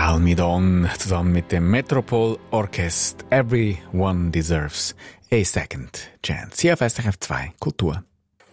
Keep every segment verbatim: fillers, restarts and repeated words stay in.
Almidon zusammen mit dem Metropol Orchest Everyone Deserves a Second Chance. Hier auf S R F zwei Kultur.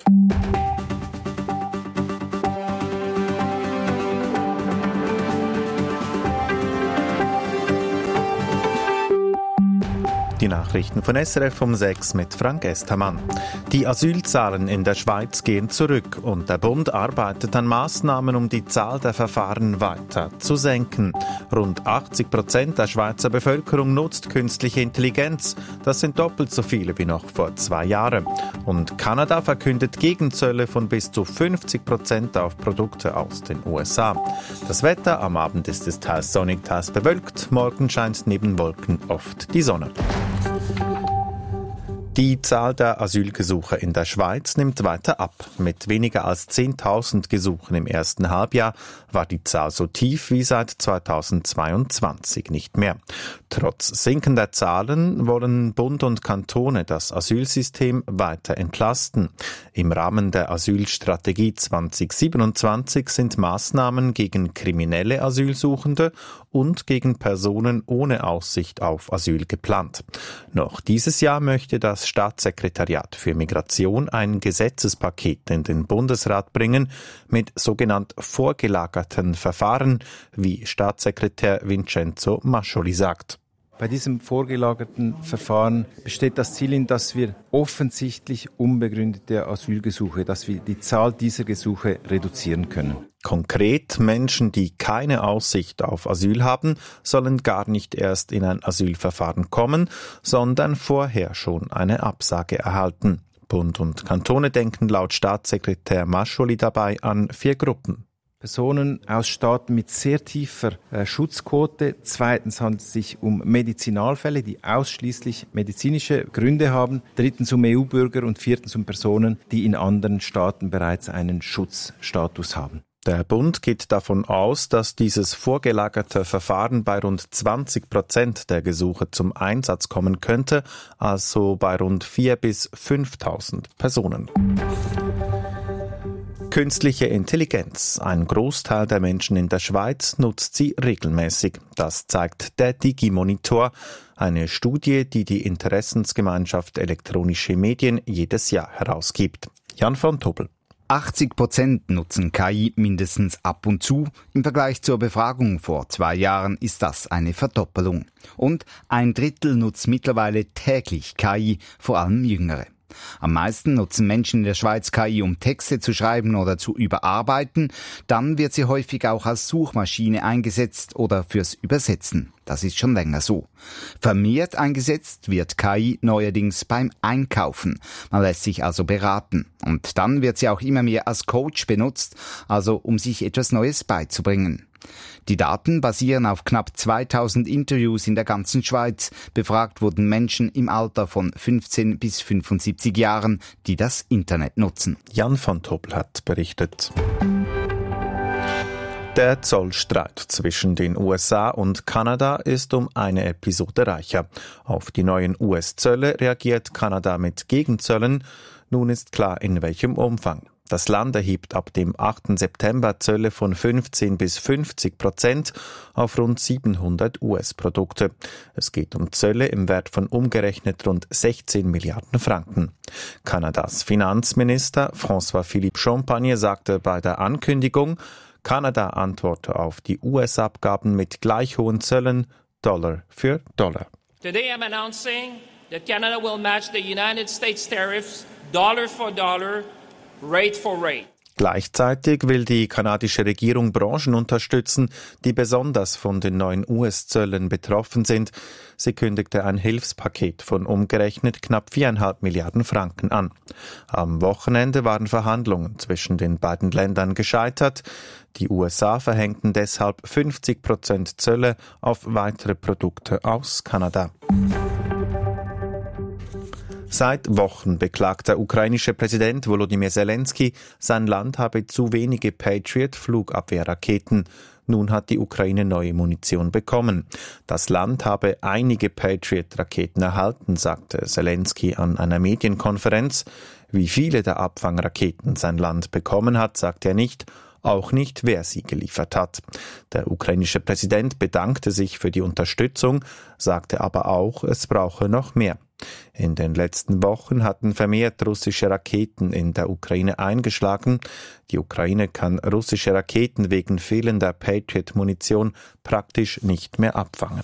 Die Nachrichten von S R F um sechs mit Frank Estermann. Die Asylzahlen in der Schweiz gehen zurück und der Bund arbeitet an Maßnahmen, um die Zahl der Verfahren weiter zu senken. Rund achtzig Prozent der Schweizer Bevölkerung nutzt künstliche Intelligenz. Das sind doppelt so viele wie noch vor zwei Jahren. Und Kanada verkündet Gegenzölle von bis zu fünfzig Prozent auf Produkte aus den U S A. Das Wetter: am Abend ist es teils sonnig, teils bewölkt. Morgen scheint neben Wolken oft die Sonne. Die Zahl der Asylgesuche in der Schweiz nimmt weiter ab. Mit weniger als zehntausend Gesuchen im ersten Halbjahr war die Zahl so tief wie seit zweitausendzweiundzwanzig nicht mehr. Trotz sinkender Zahlen wollen Bund und Kantone das Asylsystem weiter entlasten. Im Rahmen der Asylstrategie zwanzig siebenundzwanzig sind Maßnahmen gegen kriminelle Asylsuchende und gegen Personen ohne Aussicht auf Asyl geplant. Noch dieses Jahr möchte das Staatssekretariat für Migration ein Gesetzespaket in den Bundesrat bringen mit sogenannt vorgelagerten Verfahren, wie Staatssekretär Vincenzo Mascioli sagt. Bei diesem vorgelagerten Verfahren besteht das Ziel in, dass wir offensichtlich unbegründete Asylgesuche, dass wir die Zahl dieser Gesuche reduzieren können. Konkret: Menschen, die keine Aussicht auf Asyl haben, sollen gar nicht erst in ein Asylverfahren kommen, sondern vorher schon eine Absage erhalten. Bund und Kantone denken laut Staatssekretär Mascioli dabei an vier Gruppen. Personen aus Staaten mit sehr tiefer äh, Schutzquote. Zweitens handelt es sich um Medizinalfälle, die ausschließlich medizinische Gründe haben. Drittens um E U-Bürger und viertens um Personen, die in anderen Staaten bereits einen Schutzstatus haben. Der Bund geht davon aus, dass dieses vorgelagerte Verfahren bei rund zwanzig Prozent der Gesuche zum Einsatz kommen könnte, also bei rund viertausend bis fünftausend Personen. Künstliche Intelligenz. Ein Großteil der Menschen in der Schweiz nutzt sie regelmäßig. Das zeigt der Digimonitor, eine Studie, die die Interessensgemeinschaft Elektronische Medien jedes Jahr herausgibt. Jan von Tobel. achtzig Prozent nutzen K I mindestens ab und zu. Im Vergleich zur Befragung vor zwei Jahren ist das eine Verdoppelung. Und ein Drittel nutzt mittlerweile täglich K I, vor allem Jüngere. Am meisten nutzen Menschen in der Schweiz K I, um Texte zu schreiben oder zu überarbeiten. Dann wird sie häufig auch als Suchmaschine eingesetzt oder fürs Übersetzen. Das ist schon länger so. Vermehrt eingesetzt wird K I neuerdings beim Einkaufen. Man lässt sich also beraten. Und dann wird sie auch immer mehr als Coach benutzt, also um sich etwas Neues beizubringen. Die Daten basieren auf knapp zweitausend Interviews in der ganzen Schweiz. Befragt wurden Menschen im Alter von fünfzehn bis fünfundsiebzig Jahren, die das Internet nutzen. Jan von Tobel hat berichtet. Der Zollstreit zwischen den U S A und Kanada ist um eine Episode reicher. Auf die neuen U S-Zölle reagiert Kanada mit Gegenzöllen. Nun ist klar, in welchem Umfang. Das Land erhebt ab dem achten September Zölle von fünfzehn bis fünfzig Prozent auf rund siebenhundert U S-Produkte. Es geht um Zölle im Wert von umgerechnet rund sechzehn Milliarden Franken. Kanadas Finanzminister François-Philippe Champagne sagte bei der Ankündigung, Kanada antworte auf die U S-Abgaben mit gleich hohen Zöllen, Dollar für Dollar. Today I'm announcing that Canada will match the United States tariffs dollar for dollar, rate for rate. Gleichzeitig will die kanadische Regierung Branchen unterstützen, die besonders von den neuen U S-Zöllen betroffen sind. Sie kündigte ein Hilfspaket von umgerechnet knapp viereinhalb Milliarden Franken an. Am Wochenende waren Verhandlungen zwischen den beiden Ländern gescheitert. Die U S A verhängten deshalb fünfzig Prozent Zölle auf weitere Produkte aus Kanada. Seit Wochen beklagt der ukrainische Präsident Volodymyr Zelensky, sein Land habe zu wenige Patriot-Flugabwehrraketen. Nun hat die Ukraine neue Munition bekommen. Das Land habe einige Patriot-Raketen erhalten, sagte Zelensky an einer Medienkonferenz. Wie viele der Abfangraketen sein Land bekommen hat, sagt er nicht. auch nicht, wer sie geliefert hat. Der ukrainische Präsident bedankte sich für die Unterstützung, sagte aber auch, es brauche noch mehr. In den letzten Wochen hatten vermehrt russische Raketen in der Ukraine eingeschlagen. Die Ukraine kann russische Raketen wegen fehlender Patriot-Munition praktisch nicht mehr abfangen.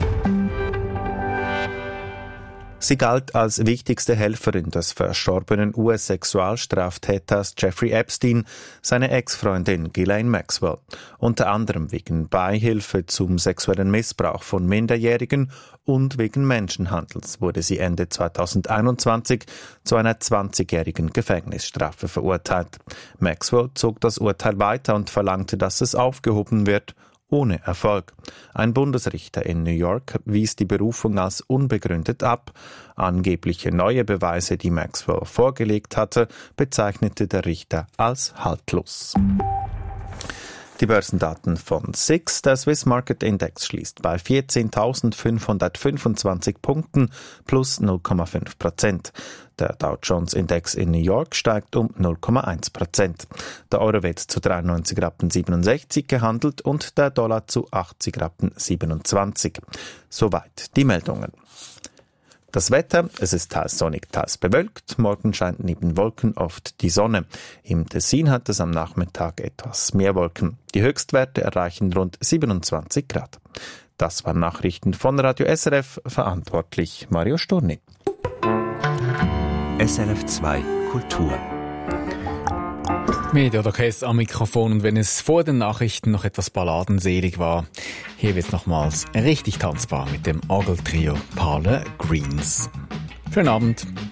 Sie galt als wichtigste Helferin des verstorbenen U S-Sexualstraftäters Jeffrey Epstein, seine Ex-Freundin Ghislaine Maxwell. Unter anderem wegen Beihilfe zum sexuellen Missbrauch von Minderjährigen und wegen Menschenhandels wurde sie Ende zweitausendeinundzwanzig zu einer zwanzigjährigen Gefängnisstrafe verurteilt. Maxwell zog das Urteil weiter und verlangte, dass es aufgehoben wird. Ohne Erfolg. Ein Bundesrichter in New York wies die Berufung als unbegründet ab. Angebliche neue Beweise, die Maxwell vorgelegt hatte, bezeichnete der Richter als haltlos. Die Börsendaten von S I X. Der Swiss Market Index schließt bei vierzehntausendfünfhundertfünfundzwanzig Punkten plus null Komma fünf Prozent. Der Dow Jones Index in New York steigt um null Komma eins Prozent. Der Euro wird zu dreiundneunzig Rappen siebenundsechzig gehandelt und der Dollar zu achtzig Rappen siebenundzwanzig. Soweit die Meldungen. Das Wetter, es ist teils sonnig, teils bewölkt. Morgen scheint neben Wolken oft die Sonne. Im Tessin hat es am Nachmittag etwas mehr Wolken. Die Höchstwerte erreichen rund siebenundzwanzig Grad. Das waren Nachrichten von Radio S R F, verantwortlich Mario Storni. S R F zwei Kultur. Medioorchester am Mikrofon, und wenn es vor den Nachrichten noch etwas balladenselig war, hier wird es nochmals richtig tanzbar mit dem Orgeltrio Parle Greens. Schönen Abend.